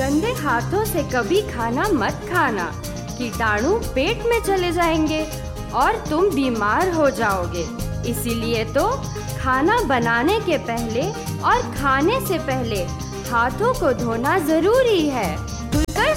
गंदे हाथों से कभी खाना मत खाना, कीटाणु पेट में चले जाएंगे और तुम बीमार हो जाओगे। इसीलिए तो खाना बनाने के पहले और खाने से पहले हाथों को धोना जरूरी है।